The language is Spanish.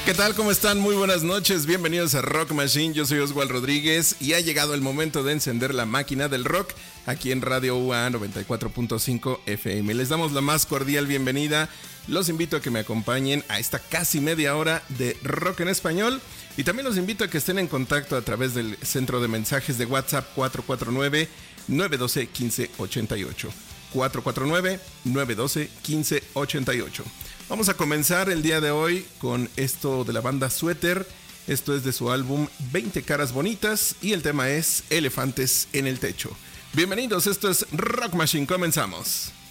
¿Qué tal? ¿Cómo están? Muy buenas noches, bienvenidos a Rock Machine, yo soy Oswald Rodríguez y ha llegado el momento de encender la máquina del rock aquí en Radio UA 94.5 FM. Les damos la más cordial bienvenida, los invito a que me acompañen a esta casi media hora de rock en español y también los invito a que estén en contacto a través del centro de mensajes de WhatsApp 449-912-1588. 449-912-1588. Vamos a comenzar el día de hoy con esto de la banda Suéter. Esto es de su álbum 20 caras bonitas y el tema es Elefantes en el techo. Bienvenidos, esto es Rock Machine, comenzamos.